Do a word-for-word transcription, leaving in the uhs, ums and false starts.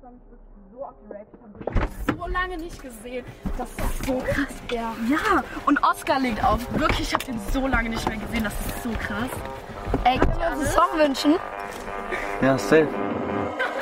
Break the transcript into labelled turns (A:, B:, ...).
A: Song ist wirklich so auf die Rap. Ich habe so lange nicht gesehen. Das ist so krass, ja. Ja, und Oscar legt auf. Wirklich, ich habe den so lange nicht mehr gesehen. Das ist so krass. Ey, können wir uns einen Song wünschen?
B: Ja, safe.